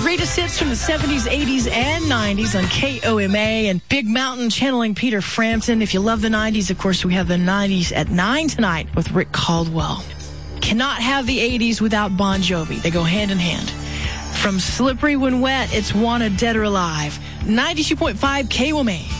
greatest hits from the 70s, 80s, and 90s on KOMA, and Big Mountain channeling Peter Frampton. If you love the 90s, of course, we have the 90s at 9 tonight with Rick Caldwell. Cannot have the 80s without Bon Jovi. They go hand in hand. From Slippery When Wet, it's Wanted Dead or Alive. 92.5 KOMA.